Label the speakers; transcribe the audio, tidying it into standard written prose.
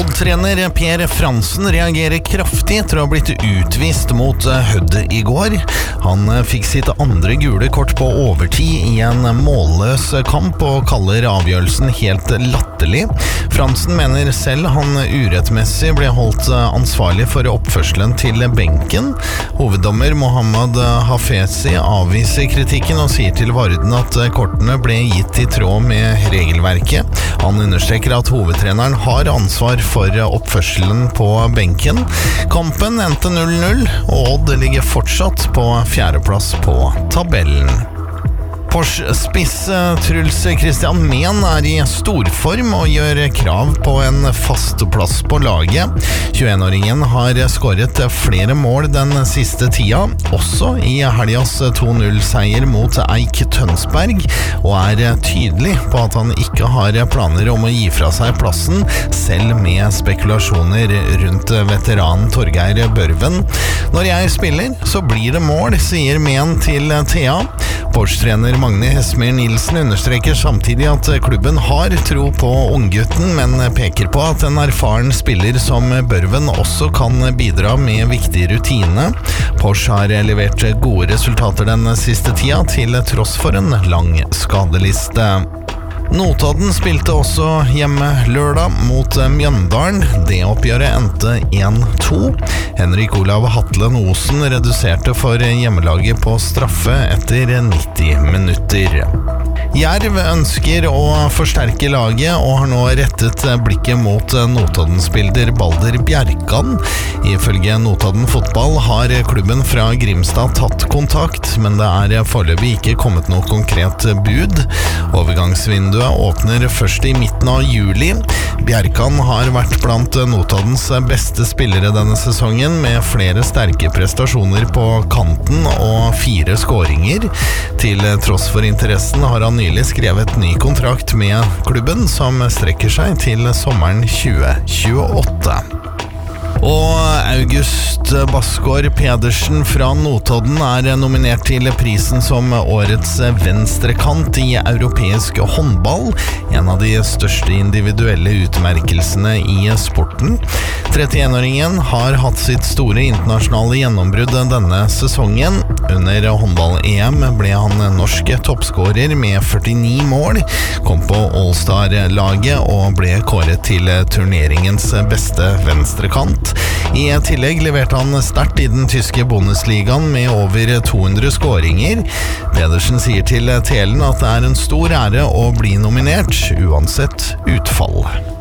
Speaker 1: Odd-trener Per Fransen reagerer kraftig etter å ha blitt utvist mot Hødd i går. Han fikk sitt andre gule kort på overtid i en målløs kamp og kaller avgjørelsen helt latterlig. Fransen mener selv han urettmessig ble holdt ansvarlig for oppførselen til benken. Hoveddommer Mohammad Hafezi avviser kritikken og sier til Varden at kortene ble gitt i tråd med regelverket. Han understreker at hovedtreneren har ansvar for oppførselen på benken. Kampen endte 0-0, og Odd ligger fortsatt på fjerdeplass på tabellen. Porsche-spiss Truls Christian Mehn i storform og gjør krav på en fast plass på laget. 21-åringen har skåret flere mål den siste tida, også i helgas 2-0-seier mot Eik Tønsberg, og er tydelig på at han ikke har planer om å gi fra seg plassen, selv med spekulasjoner rundt veteranen Torgeir Børven. Når jeg spiller, så blir det mål, sier Mehn til Thea. Porsche-trener Magne Hesmer Nilsen understreker samtidig at klubben har tro på unggutten, men peker på at en erfaren spiller som Børven også kan bidra med viktig rutine. Porsche har levert gode resultater den siste tida, til tross for en lang skadeliste. Notodden spilte også hjemme lørdag mot Mjøndalen. Det oppgjøret endte 1-2. Henrik Olav Hatlen Osen reduserte for hjemmelaget på straffe etter 90 minutter. Jerv ønsker å forsterke laget og har nå rettet blikket mot Notodden-spiller Balder Bjerkan. Ifølge Notodden fotball har klubben fra Grimstad tatt kontakt, men det er foreløpig ikke kommet noe konkret bud. Overgangsvinduet åpner først i midten av juli. Bjerkan har vært blant Notoddens beste spillere denne sesongen, med flere sterke prestasjoner på kanten og 4 skåringer. Til tross for interessen har han nylig skrevet ny kontrakt med klubben, som strekker seg til sommeren 2028. Og August Basgaard Pedersen fra Notodden er nominert til prisen som årets venstrekant i europeisk håndball, en av de største individuelle utmerkelsene i sporten. 31-åringen har hatt sitt store internasjonale gjennombrudd denne sesongen. Under håndball-EM ble han norsk toppskårer med 49 mål, kom på All-Star-laget og ble kåret til turneringens beste venstrekant. I tillegg leverte han sterkt i den tyske Bundesligaen med over 200 skåringer. Pedersen sier til Telen at det er en stor ære å bli nominert, uansett utfall.